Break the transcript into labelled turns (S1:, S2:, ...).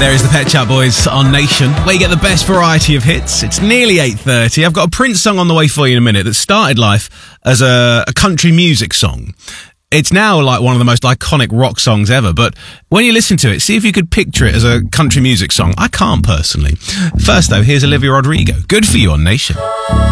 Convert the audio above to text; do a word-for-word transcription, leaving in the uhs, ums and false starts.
S1: There is the Pet Shop Boys on Nation, where you get the best variety of hits. It's nearly eight thirty. I've got a Prince song on the way for you in a minute that started life as a, a country music song. It's now like one of the most iconic rock songs ever, but when you listen to it, see if you could picture it as a country music song. I can't personally. First though, here's Olivia Rodrigo. Good for You on Nation.